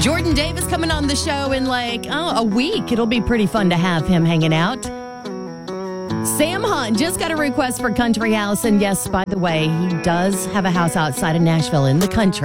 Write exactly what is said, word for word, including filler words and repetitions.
Jordan Davis coming on the show in like, oh, a week. It'll be pretty fun to have him hanging out. Sam Hunt just got a request for Country House. And yes, by the way, he does have a house outside of Nashville in the country.